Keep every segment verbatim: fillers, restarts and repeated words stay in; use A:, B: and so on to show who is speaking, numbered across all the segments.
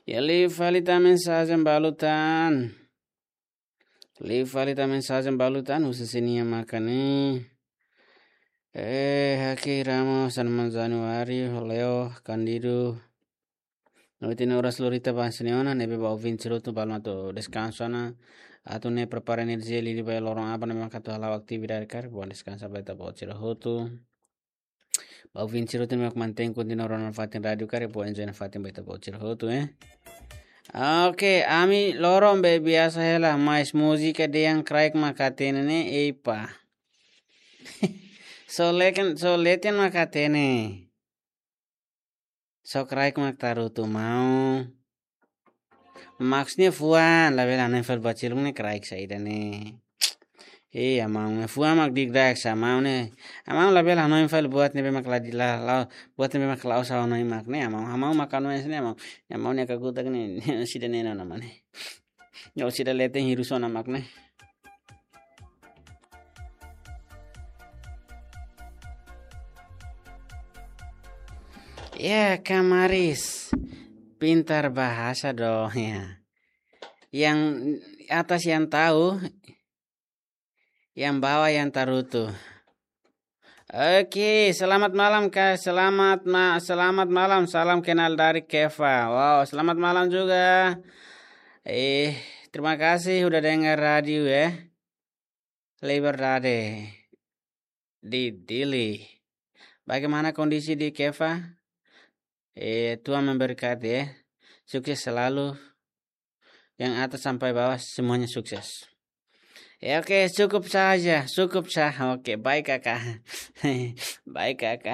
A: E ali valita mensagem balutan. Ali valita mensagem balutan usisinia makani. Eh, aqui Ramos, Salman Januari, Leo, Candido. Noitine horas lorita basniona, nebe ba ouvinte tu balmato descanso na. Atu ne prepara energia lili ba lorong apa ne makato hala atividade kar, bom descansa ba ta ba tira hotu. Ba ouvinte tu mek mantém continua na fatin radio kar, bo enjoy na fatin ba ta ba tira hotu eh. Oke, ami lorong be biasa hela mais musika de yang kraik makatene ne eipa. So leken so leten makatene. So kraik mak tarutu mau. Maksudnya fuan la vela ne fel bacil ne kraik saida ne. Eh amang ne fuan mak dik dak sama ne. Amang la vela no fel buat ne be mak la dila la buat ne be mak la usaha no mak ne amang amang makan ne ne amang. Amang ne kagutak ne sida ne na mane. Yo sida leten hirusona mak ne. Ya, Kamaris. Pintar bahasa dong ya. Yang atas yang tahu, yang bawah yang tarutu. Oke, selamat malam Kak. Selamat ma selamat malam. Salam kenal dari Keva. Wow, selamat malam juga. Eh, terima kasih udah dengar radio ya. Liberdade di Dili. Bagaimana kondisi di Keva? Eh, Tuhan memberkati ya. Sukses selalu. Yang atas sampai bawah semuanya sukses. Ya oke, cukup saja. Cukup sah. Oke, baik kakak. Baik kakak.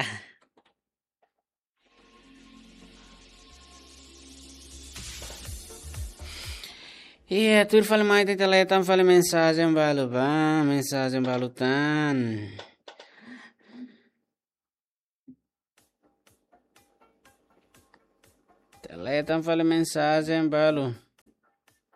A: Iya, tur fale maite teletan fale mensagem balu ba, mensagem balutan. Teletan fale mensagem balu.